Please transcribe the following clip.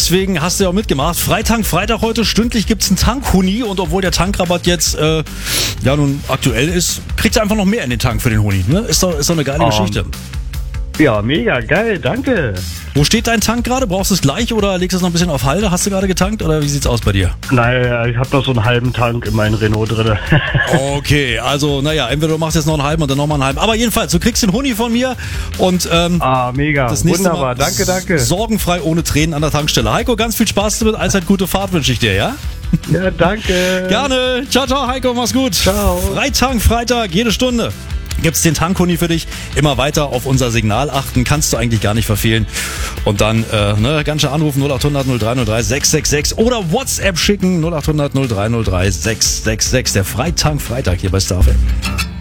deswegen hast du ja auch mitgemacht. Freitag heute, stündlich gibt's einen Tank-Huni und obwohl der Tankrabatt jetzt nun aktuell ist, kriegst du einfach noch mehr in den Tank für den Huni. Ne? Ist doch eine geile Geschichte. Ja, mega geil, danke. Wo steht dein Tank gerade? Brauchst du es gleich oder legst du es noch ein bisschen auf Halde? Hast du gerade getankt oder wie sieht's aus bei dir? Naja, ich habe noch so einen halben Tank in meinem Renault drin. Okay, also entweder du machst jetzt noch einen halben und dann nochmal einen halben. Aber jedenfalls, du kriegst den Huni von mir und mega, das nächste wunderbar, Mal danke. sorgenfrei, ohne Tränen an der Tankstelle. Heiko, ganz viel Spaß damit, allzeit gute Fahrt wünsche ich dir, ja? Ja, danke. Gerne. Ciao, Heiko, mach's gut. Ciao. Freitag, jede Stunde gibt's den Tankhuni für dich. Immer weiter auf unser Signal achten, kannst du eigentlich gar nicht verfehlen. Und dann ganz schön anrufen 0800 0303 666 oder WhatsApp schicken 0800 0303 666. Der Freitag hier bei Star FM.